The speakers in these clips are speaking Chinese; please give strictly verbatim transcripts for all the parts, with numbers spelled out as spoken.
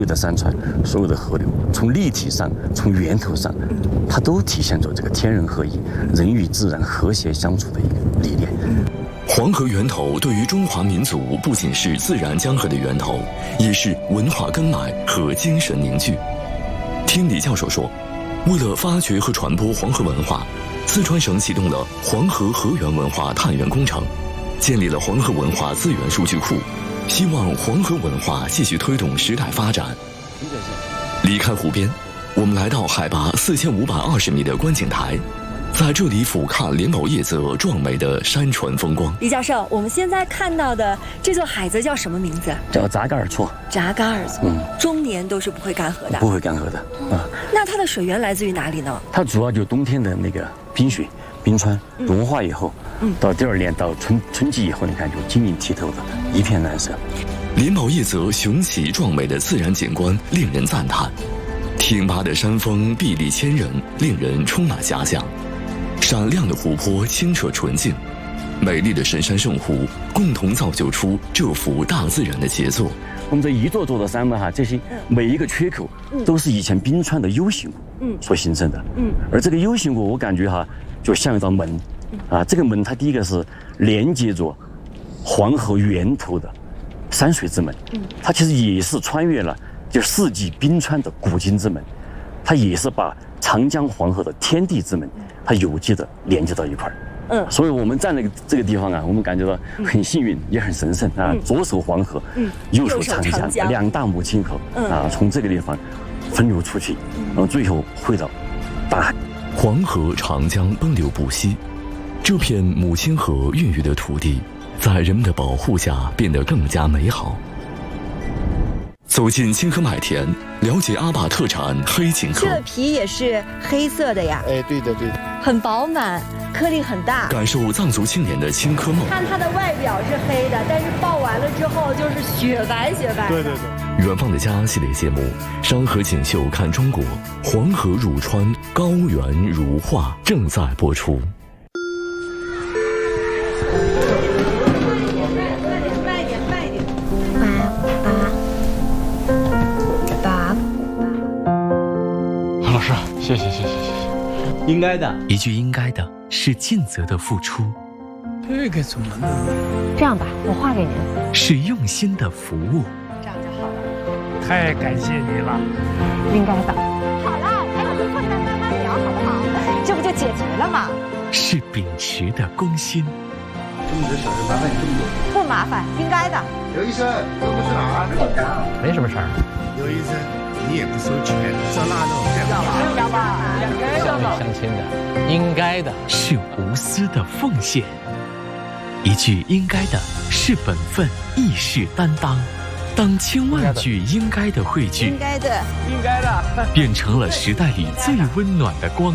有的山川，所有的河流，从立体上，从源头上，它都体现着这个天人合一、人与自然和谐相处的一个理念。 黄河源头对于中华民族不仅是自然江河的源头，也是文化根脉和精神凝聚。听李教授说，为了发掘和传播黄河文化，四川省启动了黄河河源文化探源工程，建立了黄河文化资源数据库，希望黄河文化继续推动时代发展。离开湖边，我们来到海拔四千五百二十米的观景台，在这里俯瞰连保叶泽壮美的山川风光。 李教授，我们现在看到的这座海泽叫什么名字？ 叫扎嘎尔措。 扎嘎尔措，嗯，终年都是不会干涸的。 不会干涸的啊。 那它的水源来自于哪里呢？ 它主要就冬天的那个冰雪、冰川融化以后，嗯，到第二年到春春季以后，你看就晶莹剔透的一片蓝色。 连保叶泽雄奇壮美的自然景观令人赞叹，挺拔的山峰壁立千人，令人充满遐想。闪亮的湖泊清澈纯净，美丽的神山圣湖共同造就出这幅大自然的杰作。 我们这一座座的山脉哈，这些每一个缺口都是以前冰川的 U 型谷所形成的。嗯，而这个 U 型谷，我感觉哈，就像一道门，啊，这个门它第一个是连接着黄河源头的山水之门，它其实也是穿越了就四季冰川的古今之门，它也是把长江黄河的天地之门，它有机的连接到一块儿。嗯，所以我们站在这个地方啊，我们感觉到很幸运，也很神圣啊。左手黄河，嗯，右手长江，两大母亲河啊，从这个地方分流出去，然后最后汇到大海。 黄河、长江奔流不息，这片母亲河孕育的土地，在人们的保护下变得更加美好。走进清河麦田，了解阿坝特产黑青稞。 这皮也是黑色的呀？ 哎，对的对的， 很饱满，颗粒很大。 感受藏族青年的青稞梦。 看它的外表是黑的，但是爆完了之后就是雪白雪白的。 对对对。 远方的家系列节目《山河锦绣看中国》，黄河入川，高原如画正在播出。 谢谢谢谢谢谢，应该的。 一句应该的是尽责的付出， 这个怎么能？ 这样吧，我画给您。 是用心的服务。 这样就好了。 太感谢你了。 应该的。好了，还有个困难慢慢聊，好不好？这不就解决了吗？ 是秉持的公心。 这么多小事麻烦你这么多。 不麻烦，应该的。 刘医生，这不是哪儿？没什么事儿。刘医生。你也不收钱，烧腊肉，要吧？要吧？两根要吧？相亲的，应该的， 是无私的奉献。一句应该的是本分，亦是担当。当千万句应该的汇聚， 应该的， 应该的， 变成了时代里最温暖的光。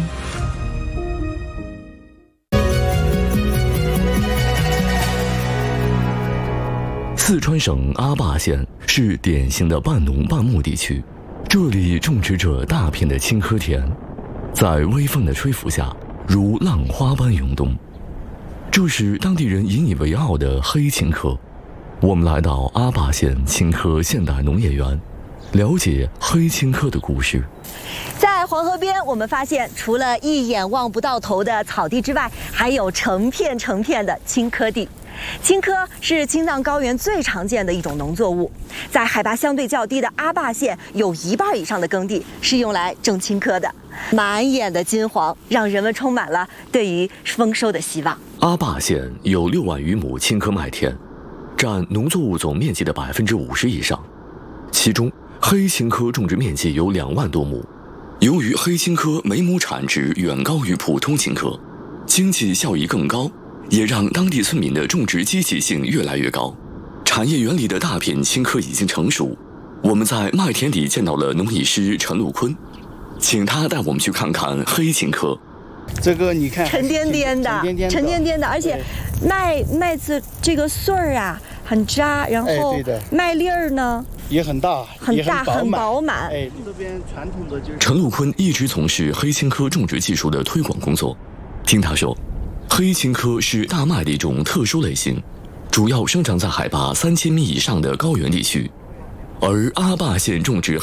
四川省阿坝县是典型的半农半牧地区。这里种植着大片的青稞田，在微风的吹拂下，如浪花般涌动。这是当地人引以为傲的黑青稞。我们来到阿坝县青稞现代农业园，了解黑青稞的故事。 在黄河边，我们发现除了一眼望不到头的草地之外，还有成片成片的青稞地。青稞是青藏高原最常见的一种农作物，在海拔相对较低的阿坝县，有一半以上的耕地是用来种青稞的，满眼的金黄，让人们充满了对于丰收的希望。 阿坝县有六万余亩青稞麦田，占农作物总面积的百分之五十以上，其中黑青稞种植面积有两万多亩。由于黑青稞每亩产值远高于普通青稞，经济效益更高，也让当地村民的种植积极性越来越高。产业园里的大片青稞已经成熟，我们在麦田里见到了农艺师陈禄坤，请他带我们去看看黑青稞。 这个你看， 沉甸甸的，沉甸甸的，而且麦麦子这个穗儿啊很扎，然后麦粒儿呢也很大， 很大，很饱满。 哎，这边传统的就是陈禄坤一直从事黑青稞种植技术的推广工作。听他说，黑青稞是大麦的一种特殊类型，主要生长在海拔三千米以上的高原地区。而阿坝县种植